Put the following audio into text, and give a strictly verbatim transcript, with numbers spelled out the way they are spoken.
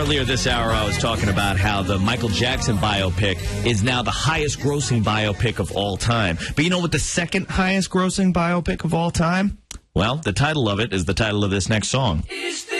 Earlier this hour, I was talking about how the Michael Jackson biopic is now the highest grossing biopic of all time. But you know what the second highest grossing biopic of all time? Well, the title of it is the title of this next song.